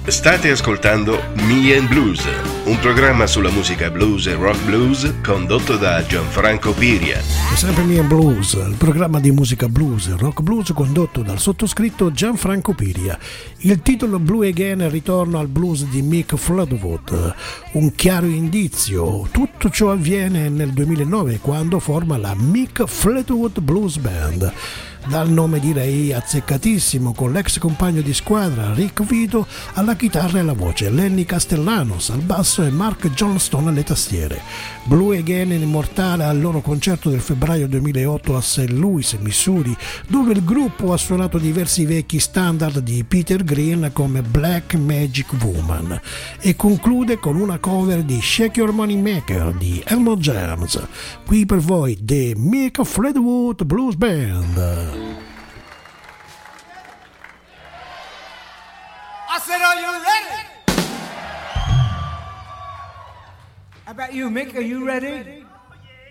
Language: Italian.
State ascoltando Me and Blues, un programma sulla musica blues e rock blues condotto da Gianfranco Piria. È sempre Me and Blues, il programma di musica blues e rock blues condotto dal sottoscritto Gianfranco Piria. Il titolo Blue Again è il ritorno al blues di Mick Fleetwood, un chiaro indizio. Tutto ciò avviene nel 2009 quando forma la Mick Fleetwood Blues Band. Dal nome direi azzeccatissimo, con l'ex compagno di squadra Rick Vito alla chitarra e alla voce, Lenny Castellanos al basso e Mark Johnston alle tastiere. Blue Again è immortale al loro concerto del febbraio 2008 a St. Louis, Missouri, dove il gruppo ha suonato diversi vecchi standard di Peter Green come Black Magic Woman e conclude con una cover di Shake Your Money Maker di Elmo James. Qui per voi The Mick Fleetwood Blues Band. I said, are you ready? How about you, Mick? Are you ready?